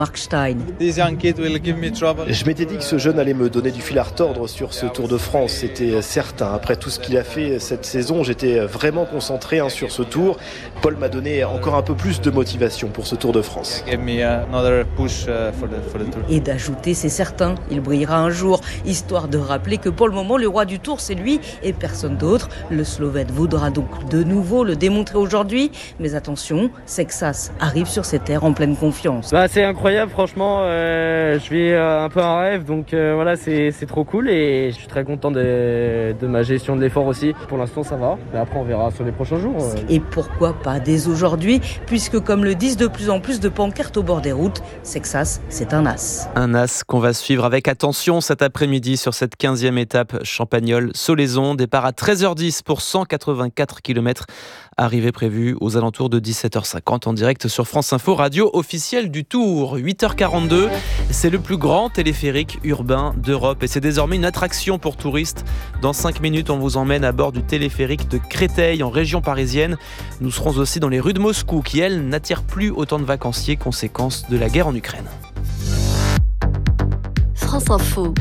Mark Stein. Je m'étais dit que ce jeune allait me donner du fil à retordre sur ce Tour de France, c'était certain. Après tout ce qu'il a fait cette saison, j'étais vraiment concentré sur ce Tour. Paul m'a donné encore un peu plus de motivation pour ce Tour de France. Et d'ajouter, c'est certain, il brillera un jour, histoire de rappeler que pour le moment, le roi du Tour, c'est lui et personne d'autre. Le Slovène voudra donc de nouveau le démontrer aujourd'hui. Mais attention, Sexas arrive sur ses terres en pleine confiance. C'est incroyable, franchement, je vis un peu un rêve, donc voilà, c'est trop cool et je suis très content de ma gestion de l'effort aussi. Pour l'instant, ça va, mais après on verra sur les prochains jours. Et pourquoi pas dès aujourd'hui, puisque comme le disent de plus en plus de pancartes au bord des routes, Sexas, c'est un as. Un as qu'on va suivre avec attention cet après-midi sur cette 15e étape Champagnole-Solaison. Départ à 13h10 pour 184 km. Arrivée prévue aux alentours de 17h50 en direct sur France Info, radio officielle du Tour. 8h42, c'est le plus grand téléphérique urbain d'Europe et c'est désormais une attraction pour touristes. Dans 5 minutes, on vous emmène à bord du téléphérique de Créteil en région parisienne. Nous serons aussi dans les rues de Moscou qui, elles, n'attirent plus autant de vacanciers, conséquence de la guerre en Ukraine. France Info,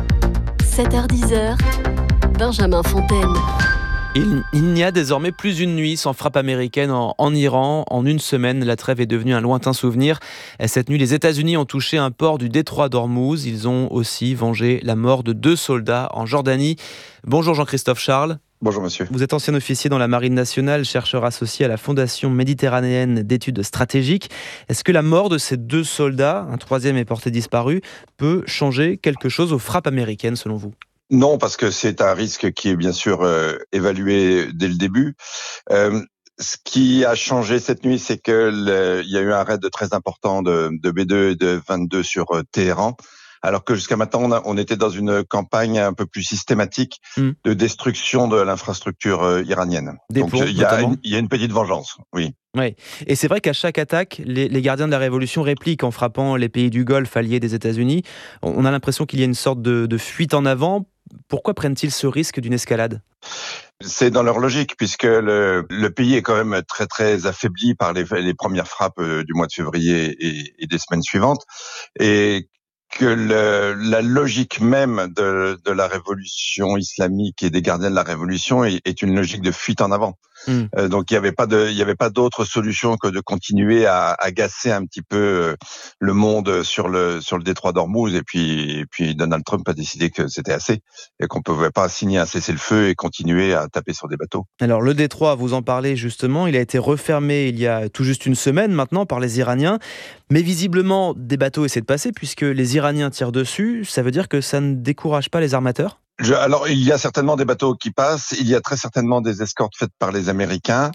7h-10h, Benjamin Fontaine. Il n'y a désormais plus une nuit sans frappe américaine en Iran. En une semaine, la trêve est devenue un lointain souvenir. Cette nuit, les États-Unis ont touché un port du détroit d'Ormuz. Ils ont aussi vengé la mort de 2 soldats en Jordanie. Bonjour Jean-Christophe Charles. Bonjour monsieur. Vous êtes ancien officier dans la Marine nationale, chercheur associé à la Fondation méditerranéenne d'études stratégiques. Est-ce que la mort de ces 2 soldats, un troisième est porté disparu, peut changer quelque chose aux frappes américaines selon vous ? Non, parce que c'est un risque qui est bien sûr évalué dès le début. Ce qui a changé cette nuit, c'est que il y a eu un raid très important de B-2 et de 22 sur Téhéran, alors que jusqu'à maintenant on était dans une campagne un peu plus systématique de destruction de l'infrastructure iranienne. Donc il y a une petite vengeance, oui. Ouais. Et c'est vrai qu'à chaque attaque, les gardiens de la Révolution répliquent en frappant les pays du Golfe alliés des États-Unis. On a l'impression qu'il y a une sorte de fuite en avant. Pourquoi prennent-ils ce risque d'une escalade ? C'est dans leur logique, puisque le pays est quand même très très affaibli par les premières frappes du mois de février et des semaines suivantes, et que la logique même de la révolution islamique et des gardiens de la révolution est une logique de fuite en avant. Donc il y avait pas d'autre solution que de continuer à agacer un petit peu le monde sur le détroit d'Ormuz, et puis Donald Trump a décidé que c'était assez et qu'on pouvait pas signer un cessez-le-feu et continuer à taper sur des bateaux. Alors le détroit, vous en parlez justement, il a été refermé il y a tout juste une semaine maintenant par les Iraniens, mais visiblement des bateaux essaient de passer puisque les Iraniens tirent dessus. Ça veut dire que ça ne décourage pas les armateurs ? Alors, il y a certainement des bateaux qui passent. Il y a très certainement des escortes faites par les Américains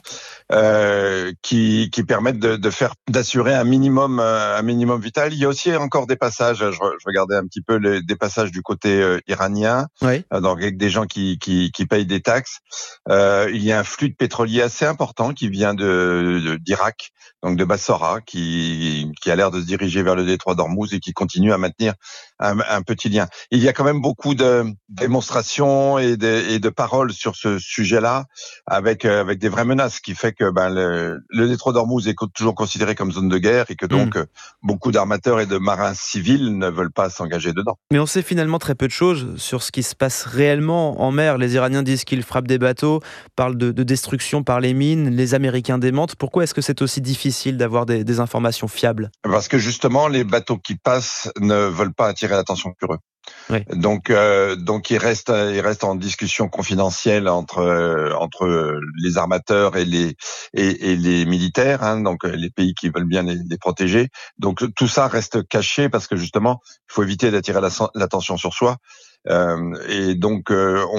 qui permettent d'assurer un minimum vital. Il y a aussi encore des passages. Je regardais un petit peu des passages du côté iranien, oui. Donc avec des gens qui payent des taxes. Il y a un flux de pétrolier assez important qui vient d'Irak, donc de Bassora, qui a l'air de se diriger vers le détroit d'Ormuz et qui continue à maintenir un petit lien. Il y a quand même beaucoup de démonstrations et de paroles sur ce sujet-là, avec des vraies menaces, qui fait que le détroit d'Ormuz est toujours considéré comme zone de guerre et que donc beaucoup d'armateurs et de marins civils ne veulent pas s'engager dedans. Mais on sait finalement très peu de choses sur ce qui se passe réellement en mer. Les Iraniens disent qu'ils frappent des bateaux, parlent de destruction par les mines, les Américains démentent. Pourquoi est-ce que c'est aussi difficile d'avoir des informations fiables ? Parce que justement, les bateaux qui passent ne veulent pas attirer l'attention sur eux. Oui. Donc il reste en discussion confidentielle entre les armateurs et les militaires, donc les pays qui veulent bien les protéger. Donc tout ça reste caché parce que justement il faut éviter d'attirer l'attention sur soi, et donc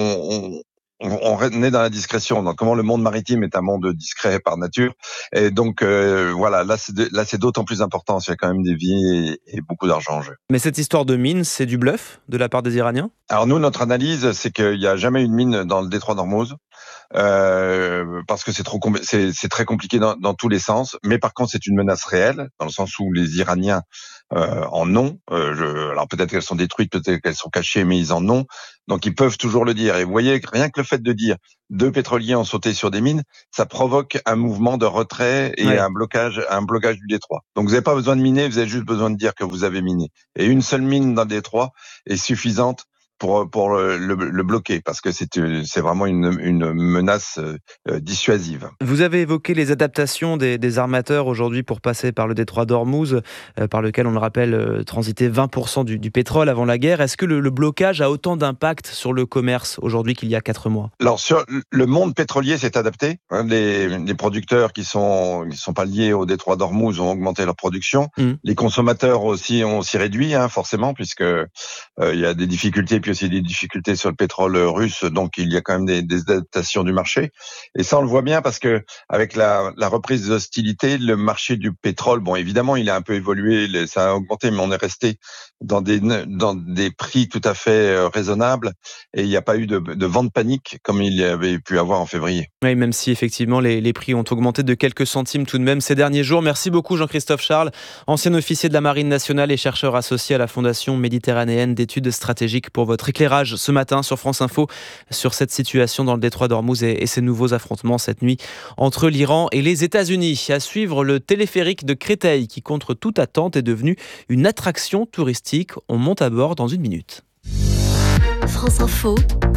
on est dans la discrétion. Donc, comment le monde maritime est un monde discret par nature, et donc voilà, là c'est d'autant plus important. Il y a quand même des vies et beaucoup d'argent en jeu. Mais cette histoire de mine, c'est du bluff de la part des Iraniens ? Alors nous, notre analyse, c'est qu'il n'y a jamais eu de mine dans le détroit d'Ormuz. parce que c'est très compliqué dans tous les sens. Mais par contre, c'est une menace réelle, dans le sens où les Iraniens en ont. Alors peut-être qu'elles sont détruites, peut-être qu'elles sont cachées, mais ils en ont. Donc ils peuvent toujours le dire. Et vous voyez, rien que le fait de dire 2 pétroliers ont sauté sur des mines, ça provoque un mouvement de retrait et un blocage du détroit. Donc vous n'avez pas besoin de miner, vous avez juste besoin de dire que vous avez miné. Et une seule mine dans le détroit est suffisante pour le bloquer, parce que c'est vraiment une menace dissuasive. Vous avez évoqué les adaptations des armateurs aujourd'hui pour passer par le détroit d'Ormuz, par lequel, on le rappelle, transitait 20% du pétrole avant la guerre. Est-ce que le blocage a autant d'impact sur le commerce aujourd'hui qu'il y a 4 mois ? Alors, sur le monde pétrolier s'est adapté. Les producteurs qui sont pas liés au détroit d'Ormuz ont augmenté leur production. Les consommateurs aussi ont réduit, forcément, puisque il y a des difficultés, puis aussi des difficultés sur le pétrole russe, donc il y a quand même des adaptations du marché. Et ça, on le voit bien parce que avec la reprise des hostilités, le marché du pétrole, bon, évidemment, il a un peu évolué, ça a augmenté, mais on est resté dans des prix tout à fait raisonnables, et il n'y a pas eu de vente panique comme il y avait pu avoir en février. Oui, même si effectivement les prix ont augmenté de quelques centimes tout de même ces derniers jours. Merci beaucoup Jean-Christophe Charles, ancien officier de la Marine nationale et chercheur associé à la Fondation méditerranéenne d'études stratégiques, pour votre éclairage ce matin sur France Info sur cette situation dans le détroit d'Ormuz et ces nouveaux affrontements cette nuit entre l'Iran et les États-Unis. À suivre, le téléphérique de Créteil qui, contre toute attente, est devenu une attraction touristique. On monte à bord dans 1 minute. France Info,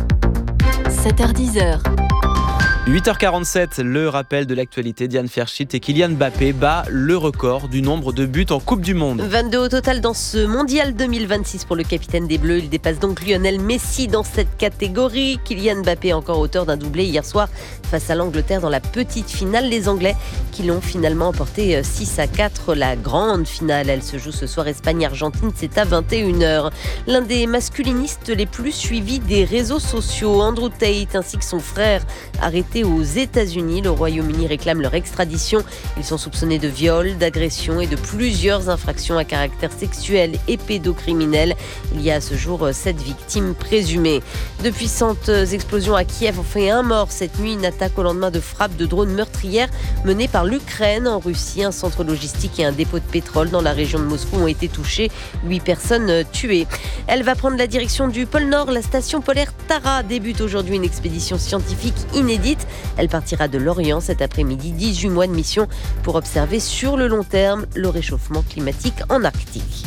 7h10. 8h47, le rappel de l'actualité. Diane Ferschit et Kylian Mbappé bat le record du nombre de buts en Coupe du Monde. 22 au total dans ce mondial 2026 pour le capitaine des Bleus. Il dépasse donc Lionel Messi dans cette catégorie. Kylian Mbappé, encore auteur d'un doublé hier soir face à l'Angleterre dans la petite finale. Les Anglais qui l'ont finalement emporté 6-4. La grande finale, elle se joue ce soir Espagne-Argentine, c'est à 21h. L'un des masculinistes les plus suivis des réseaux sociaux, Andrew Tate, ainsi que son frère, arrêté aux États-Unis. Le Royaume-Uni réclame leur extradition. Ils sont soupçonnés de viol, d'agression et de plusieurs infractions à caractère sexuel et pédocriminel. Il y a à ce jour 7 victimes présumées. De puissantes explosions à Kiev ont fait 1 mort cette nuit. Une attaque au lendemain de frappes de drones meurtrières menées par l'Ukraine en Russie. Un centre logistique et un dépôt de pétrole dans la région de Moscou ont été touchés. 8 personnes tuées. Elle va prendre la direction du pôle Nord. La station polaire Tara débute aujourd'hui une expédition scientifique inédite. Elle partira de Lorient cet après-midi. 18 mois de mission pour observer sur le long terme le réchauffement climatique en Arctique.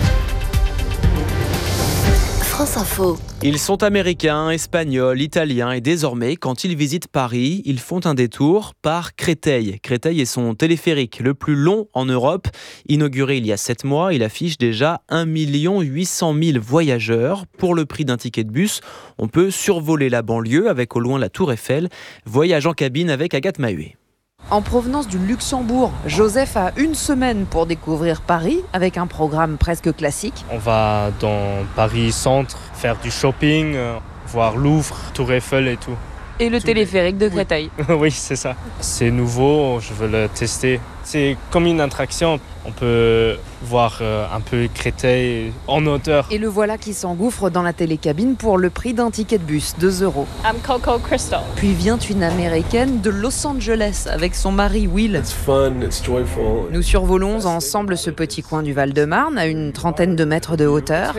France Info. Ils sont américains, espagnols, italiens et désormais, quand ils visitent Paris, ils font un détour par Créteil. Créteil est son téléphérique le plus long en Europe. Inauguré il y a 7 mois, il affiche déjà 1 800 000 voyageurs. Pour le prix d'un ticket de bus, on peut survoler la banlieue avec au loin la Tour Eiffel. Voyage en cabine avec Agathe Mahué. En provenance du Luxembourg, Joseph a 1 semaine pour découvrir Paris avec un programme presque classique. On va dans Paris Centre, faire du shopping, voir Louvre, Tour Eiffel et tout. Et le téléphérique de Créteil. Oui, c'est ça. C'est nouveau, je veux le tester. C'est comme une attraction. On peut voir un peu Créteil en hauteur. Et le voilà qui s'engouffre dans la télécabine pour le prix d'un ticket de bus, 2 €. I'm Coco Crystal. Puis vient une Américaine de Los Angeles avec son mari Will. It's fun, it's joyful. Nous survolons ensemble ce petit coin du Val-de-Marne à une trentaine de mètres de hauteur.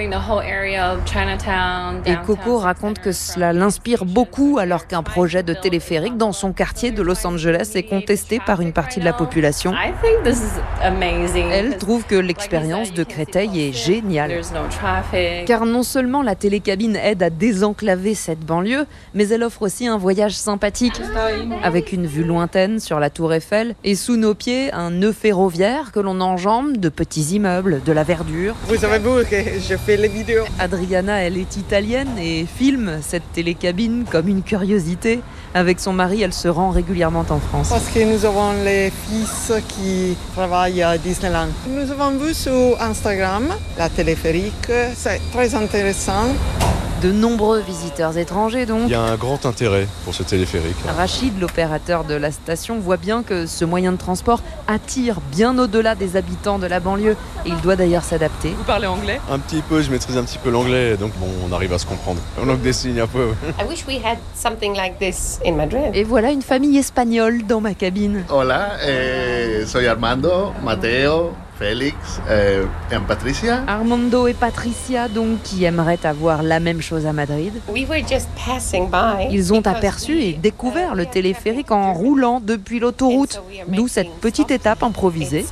Et Coco raconte que cela l'inspire beaucoup alors qu'un projet de téléphérique dans son quartier de Los Angeles est contesté par une partie de la population. Elle trouve que l'expérience de Créteil est géniale. Car non seulement la télécabine aide à désenclaver cette banlieue, mais elle offre aussi un voyage sympathique, avec une vue lointaine sur la Tour Eiffel et sous nos pieds un nœud ferroviaire que l'on enjambe de petits immeubles, de la verdure. Vous savez que je fais les vidéos. Adriana, elle est italienne et filme cette télécabine comme une curiosité. Avec son mari, elle se rend régulièrement en France. Parce que nous avons les fils qui travaillent à Disneyland. Nous avons vu sur Instagram la téléphérique, c'est très intéressant. De nombreux visiteurs étrangers donc. Il y a un grand intérêt pour ce téléphérique. Rachid, l'opérateur de la station, voit bien que ce moyen de transport attire bien au-delà des habitants de la banlieue. Et il doit d'ailleurs s'adapter. Vous parlez anglais ? Un petit peu, je maîtrise un petit peu l'anglais, donc bon, on arrive à se comprendre. On langue des signes un peu. I wish we had something like this in Madrid. Et voilà une famille espagnole dans ma cabine. Hola, soy Armando, Mateo, Félix et Patricia. Armando et Patricia, donc, qui aimeraient avoir la même chose à Madrid. We were just passing by. Ils ont aperçu et découvert le téléphérique en roulant depuis l'autoroute, d'où cette petite étape improvisée.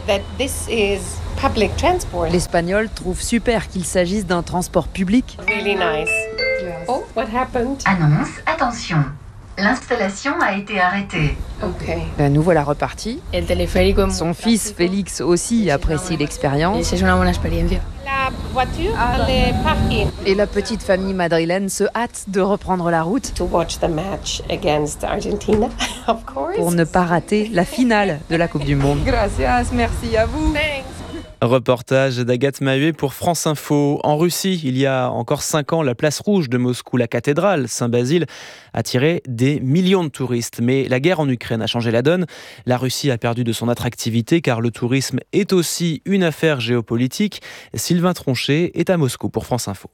L'Espagnol trouve super qu'il s'agisse d'un transport public. Really nice. Oh, what happened? Annonce, attention. L'installation a été arrêtée. Okay. Nous voilà repartis. Son fils Félix aussi apprécie l'expérience. La voiture, elle est parquée. Et la petite famille madrilène se hâte de reprendre la route. To watch the match against Argentina, of course. Pour ne pas rater la finale de la Coupe du Monde. Gracias, merci à vous. Thanks. Reportage d'Agathe Mahuet pour France Info. En Russie, il y a encore 5 ans, la place rouge de Moscou, la cathédrale Saint-Basile, attirait des millions de touristes. Mais la guerre en Ukraine a changé la donne. La Russie a perdu de son attractivité car le tourisme est aussi une affaire géopolitique. Sylvain Tronchet est à Moscou pour France Info.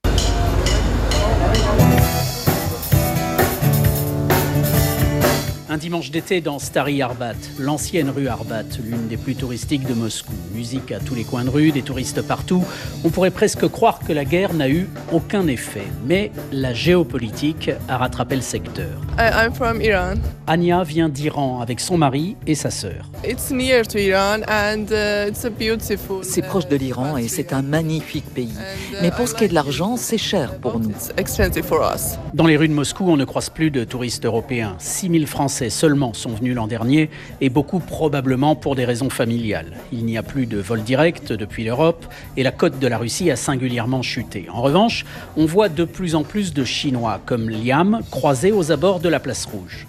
Un dimanche d'été dans Stary Arbat, l'ancienne rue Arbat, l'une des plus touristiques de Moscou. Musique à tous les coins de rue, des touristes partout. On pourrait presque croire que la guerre n'a eu aucun effet. Mais la géopolitique a rattrapé le secteur. I'm from Iran. Anya vient d'Iran avec son mari et sa sœur. It's near to Iran and it's a beautiful. C'est proche de l'Iran et c'est un magnifique pays. Mais pour ce qui est de l'argent, c'est cher pour nous. It's expensive for us. Dans les rues de Moscou, on ne croise plus de touristes européens. 6000 Français seulement sont venus l'an dernier et beaucoup probablement pour des raisons familiales. Il n'y a plus de vol direct depuis l'Europe et la cote de la Russie a singulièrement chuté. En revanche, on voit de plus en plus de Chinois comme Liam croisés aux abords de la place rouge.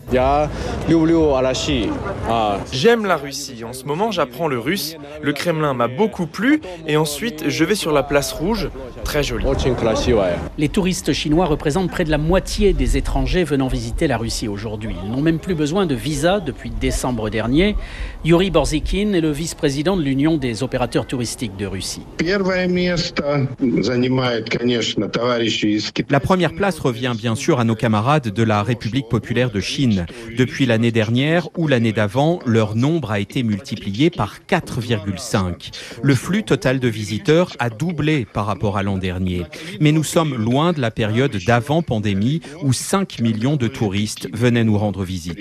J'aime la Russie. En ce moment, j'apprends le russe. Le Kremlin m'a beaucoup plu et ensuite je vais sur la place rouge. Très joli. Les touristes chinois représentent près de la moitié des étrangers venant visiter la Russie aujourd'hui. Ils n'ont même plus besoin de visa depuis décembre dernier. Yuri Borzikin est le vice-président de l'Union des opérateurs touristiques de Russie. La première place revient bien sûr à nos camarades de la République populaire de Chine. Depuis l'année dernière ou l'année d'avant, leur nombre a été multiplié par 4,5. Le flux total de visiteurs a doublé par rapport à l'an dernier. Mais nous sommes loin de la période d'avant-pandémie où 5 millions de touristes venaient nous rendre visite.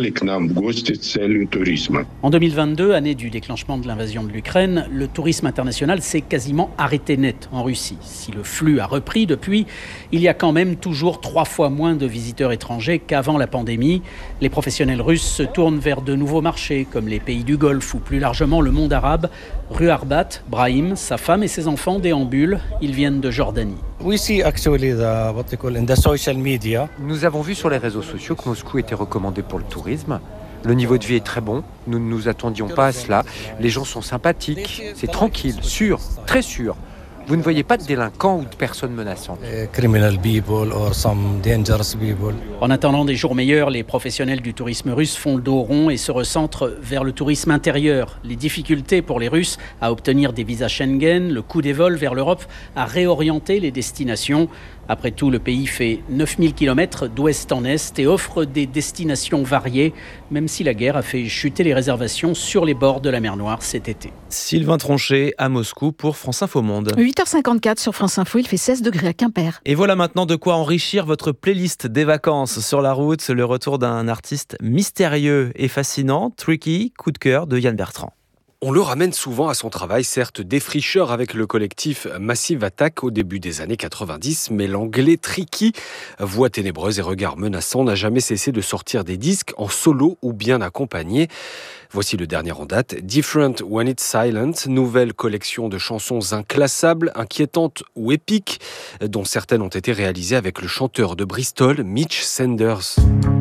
En 2022, année du déclenchement de l'invasion de l'Ukraine, le tourisme international s'est quasiment arrêté net en Russie. Si le flux a repris depuis, il y a quand même toujours 3 fois moins de visiteurs étrangers qu'avant la pandémie. Les professionnels russes se tournent vers de nouveaux marchés, comme les pays du Golfe ou plus largement le monde arabe. Rue Arbat, Brahim, sa femme et ses enfants déambulent. Ils viennent de Jordanie. Nous avons vu sur les réseaux sociaux que Moscou était recommandé pour le tourisme. Le niveau de vie est très bon, nous ne nous attendions pas à cela. Les gens sont sympathiques, c'est tranquille, sûr, très sûr. Vous ne voyez pas de délinquants ou de personnes menaçantes. En attendant des jours meilleurs, les professionnels du tourisme russe font le dos rond et se recentrent vers le tourisme intérieur. Les difficultés pour les Russes à obtenir des visas Schengen, le coût des vols vers l'Europe a réorienté les destinations. Après tout, le pays fait 9000 km d'ouest en est et offre des destinations variées, même si la guerre a fait chuter les réservations sur les bords de la mer Noire cet été. Sylvain Tronchet à Moscou pour France Info Monde. 8h54 sur France Info, il fait 16 degrés à Quimper. Et voilà maintenant de quoi enrichir votre playlist des vacances sur la route. Le retour d'un artiste mystérieux et fascinant, Tricky, coup de cœur de Yann Bertrand. On le ramène souvent à son travail, certes défricheur avec le collectif Massive Attack au début des années 90, mais l'anglais Tricky, voix ténébreuse et regard menaçant, n'a jamais cessé de sortir des disques en solo ou bien accompagné. Voici le dernier en date, Different When It's Silent, nouvelle collection de chansons inclassables, inquiétantes ou épiques, dont certaines ont été réalisées avec le chanteur de Bristol, Mitch Sanders.